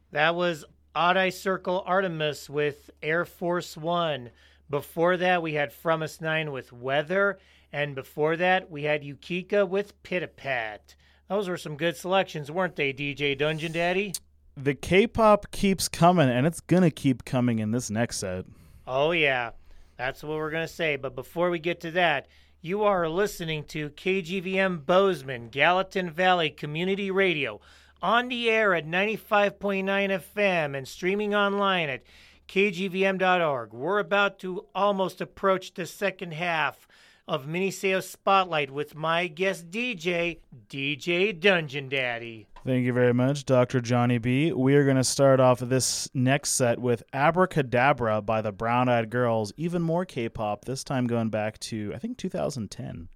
That was Odd Eye Circle Artemis with Air Force One. Before that, we had From Us 9 with Weather. And before that, we had Yukika with Pitapat. Those were some good selections, weren't they, DJ Dungeon Daddy? The K-pop keeps coming, and it's going to keep coming in this next set. Oh, yeah. That's what we're going to say. But before we get to that, you are listening to KGVM Bozeman, Gallatin Valley Community Radio, on the air at 95.9 FM and streaming online at kgvm.org. We're about to almost approach the second half of Miniseo Spotlight with my guest DJ Dungeon Daddy. Thank you very much, Dr. Johnny B. We are going to start off this next set with Abracadabra by the Brown Eyed Girls. Even more K-pop, this time going back to, I think, 2010.